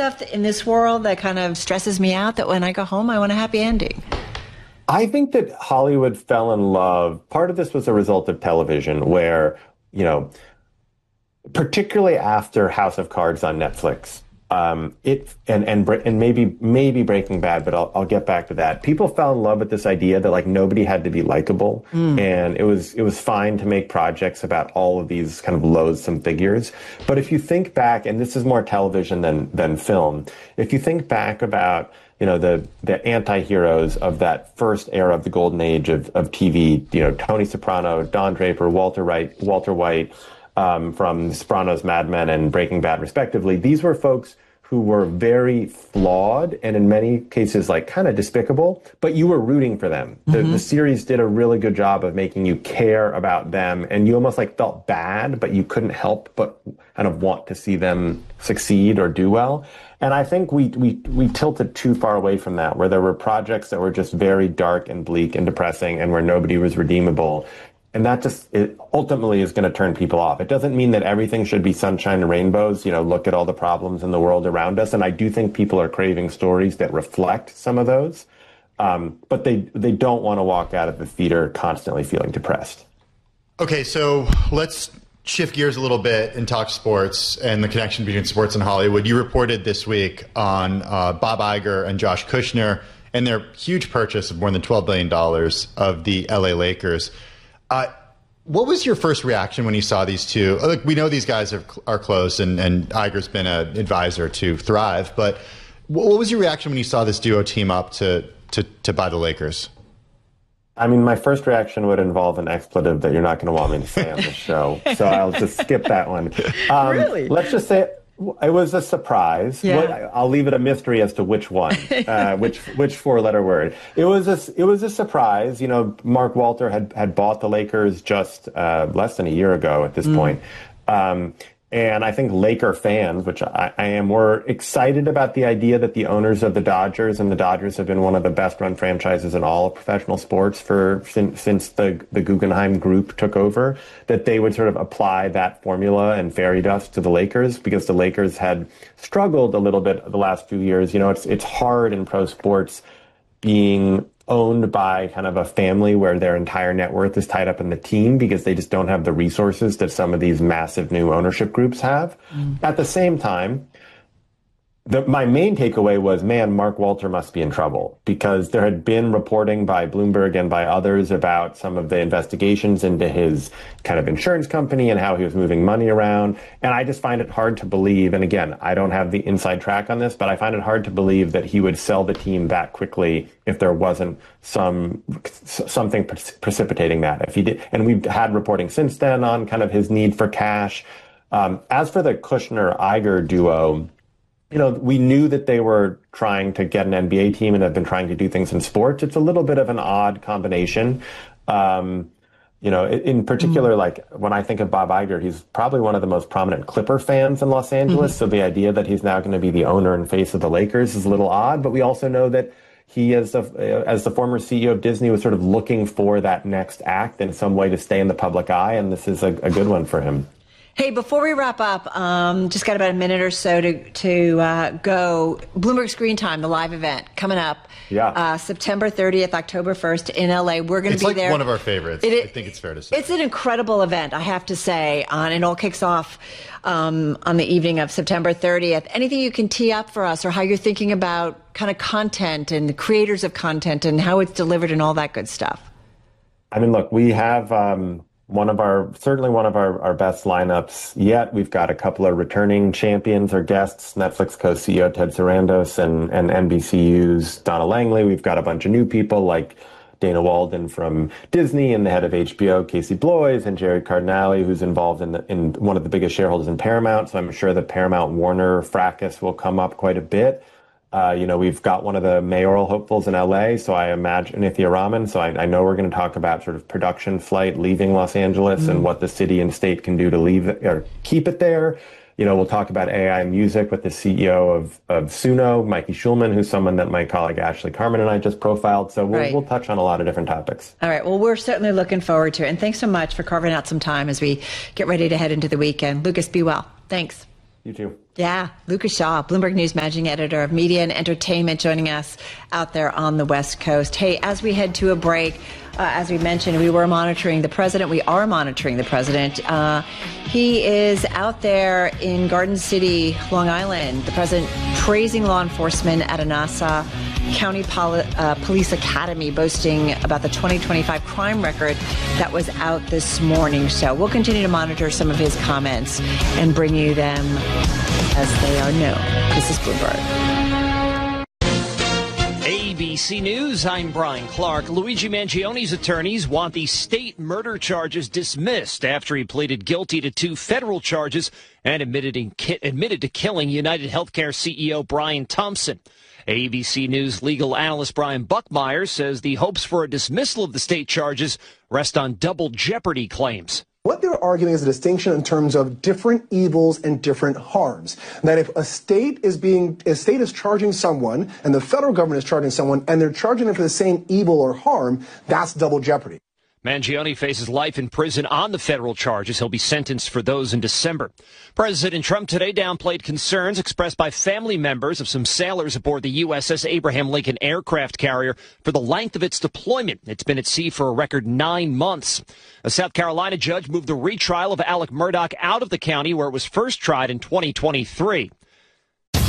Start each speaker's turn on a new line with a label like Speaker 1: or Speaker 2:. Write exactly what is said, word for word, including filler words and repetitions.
Speaker 1: stuff in this world that kind of stresses me out that when I go home, I want a happy ending?
Speaker 2: I think that Hollywood fell in love. Part of this was a result of television where, you know, particularly after House of Cards on Netflix, um, it and and and maybe maybe Breaking Bad, but I'll I'll get back to that. People fell in love with this idea that like nobody had to be likable, mm. and it was it was fine to make projects about all of these kind of loathsome figures. But if you think back, and this is more television than than film, if you think back about you know the the anti-heroes of that first era of the golden age of of T V, you know Tony Soprano, Don Draper, Walter White, Walter White. Um, from Sopranos, Mad Men, and Breaking Bad, respectively. These were folks who were very flawed and in many cases like kind of despicable, but you were rooting for them. Mm-hmm. The, the series did a really good job of making you care about them, and you almost like felt bad, but you couldn't help but kind of want to see them succeed or do well. And I think we we we tilted too far away from that, where there were projects that were just very dark and bleak and depressing, and where nobody was redeemable. And that just it ultimately is going to turn people off. It doesn't mean that everything should be sunshine and rainbows. You know, look at all the problems in the world around us. And I do think people are craving stories that reflect some of those. Um, but they, they don't want to walk out of the theater constantly feeling depressed.
Speaker 3: Okay, so let's shift gears a little bit and talk sports and the connection between sports and Hollywood. You reported this week on uh, Bob Iger and Josh Kushner and their huge purchase of more than twelve billion dollars of the L A Lakers. Uh, what was your first reaction when you saw these two? Look, we know these guys are, are close, and, and Iger's been an advisor to Thrive, but what was your reaction when you saw this duo team up to, to, to buy the Lakers?
Speaker 2: I mean, my first reaction would involve an expletive that you're not going to want me to say on the show, so I'll just skip that one. Um,
Speaker 1: really?
Speaker 2: Let's just say it was a surprise.
Speaker 1: Yeah.
Speaker 2: I'll leave it a mystery as to which one, uh, which which four-letter word. It was a it was a surprise. You know, Mark Walter had had bought the Lakers just uh, less than a year ago at this mm. point. Um, And I think Laker fans, which I, I am, were excited about the idea that the owners of the Dodgers, and the Dodgers have been one of the best-run franchises in all of professional sports for since, since the, the Guggenheim Group took over, that they would sort of apply that formula and fairy dust to the Lakers, because the Lakers had struggled a little bit the last few years. You know, it's it's hard in pro sports being owned by kind of a family where their entire net worth is tied up in the team, because they just don't have the resources that some of these massive new ownership groups have. Mm. At the same time, the, my main takeaway was, man, Mark Walter must be in trouble, because there had been reporting by Bloomberg and by others about some of the investigations into his kind of insurance company and how he was moving money around. And I just find it hard to believe, and again, I don't have the inside track on this, but I find it hard to believe that he would sell the team that quickly if there wasn't some something precipitating that. If he did, and we've had reporting since then on kind of his need for cash. Um, as for the Kushner-Iger duo, you know, we knew that they were trying to get an N B A team and have been trying to do things in sports. It's a little bit of an odd combination. Um, you know, in particular, mm. like when I think of Bob Iger, he's probably one of the most prominent Clipper fans in Los Angeles. Mm-hmm. So the idea that he's now going to be the owner and face of the Lakers is a little odd. But we also know that he, as the, as the former C E O of Disney, was sort of looking for that next act in some way to stay in the public eye. And this is a, a good one for him.
Speaker 1: Hey, before we wrap up, um, just got about a minute or so to to uh, go. Bloomberg Screen Time, the live event coming up.
Speaker 2: Yeah.
Speaker 1: Uh, September thirtieth, October first in L A. We're going to be
Speaker 3: like
Speaker 1: there.
Speaker 3: It's like one of our favorites. It, I think it's fair to say.
Speaker 1: It's an incredible event, I have to say. Uh, and it all kicks off um, on the evening of September thirtieth. Anything you can tee up for us, or how you're thinking about kind of content and the creators of content and how it's delivered and all that good stuff?
Speaker 2: I mean, look, we have... Um One of our, certainly one of our, our best lineups yet. We've got a couple of returning champions or guests, Netflix co-C E O Ted Sarandos and, and N B C U's Donna Langley. We've got a bunch of new people like Dana Walden from Disney and the head of H B O, Casey Bloys, and Jerry Cardinale, who's involved in, the, in one of the biggest shareholders in Paramount. So I'm sure the Paramount Warner fracas will come up quite a bit. Uh, you know, we've got one of the mayoral hopefuls in L A, so I imagine Nithya Raman. So I, I know we're going to talk about sort of production flight leaving Los Angeles mm-hmm. and what the city and state can do to leave it, or keep it there. You know, we'll talk about A I music with the C E O of, of Suno, Mikey Schulman, who's someone that my colleague Ashley Carmen and I just profiled. So we'll,
Speaker 1: right.
Speaker 2: we'll touch on a lot of different topics.
Speaker 1: All right. Well, we're certainly looking forward to it. And thanks so much for carving out some time as we get ready to head into the weekend. Lucas, be well. Thanks.
Speaker 2: You too.
Speaker 1: Yeah, Lucas Shaw, Bloomberg News managing editor of media and entertainment, joining us out there on the West Coast. Hey, as we head to a break, uh, as we mentioned, we were monitoring the president. We are monitoring the president. Uh, he is out there in Garden City, Long Island. The president praising law enforcement at a Nassau County Poli- uh, Police Academy, boasting about the twenty twenty-five crime record that was out this morning. So we'll continue to monitor some of his comments and bring you them as they are known. This is Bloomberg.
Speaker 4: A B C News, I'm Brian Clark. Luigi Mangioni's attorneys want the state murder charges dismissed after he pleaded guilty to two federal charges and admitted, in, admitted to killing United Healthcare C E O Brian Thompson. A B C News legal analyst Brian Buckmeyer says the hopes for a dismissal of the state charges rest on double jeopardy claims.
Speaker 5: What they're arguing is a distinction in terms of different evils and different harms. That if a state is being, a state is charging someone and the federal government is charging someone and they're charging them for the same evil or harm, that's double jeopardy.
Speaker 4: Mangioni faces life in prison on the federal charges. He'll be sentenced for those in December. President Trump today downplayed concerns expressed by family members of some sailors aboard the U S S Abraham Lincoln aircraft carrier for the length of its deployment. It's been at sea for a record nine months. A South Carolina judge moved the retrial of Alec Murdaugh out of the county where it was first tried in twenty twenty-three.